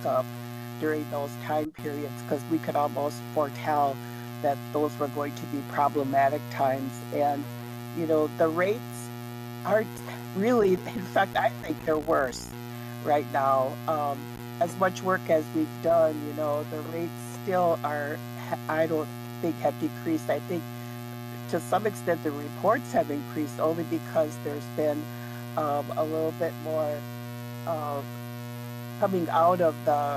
up during those time periods because we could almost foretell that those were going to be problematic times. And, the rates aren't really, in fact, I think they're worse right now. As much work as we've done, the rates still I don't think have decreased. I think to some extent the reports have increased only because there's been a little bit more uh, coming out of the